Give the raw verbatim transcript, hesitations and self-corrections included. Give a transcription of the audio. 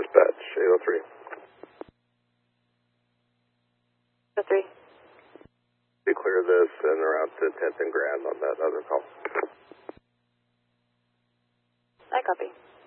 dispatch, eight oh three. eight oh three. Be clear this and around to tenth and Grand on that other call. I copy.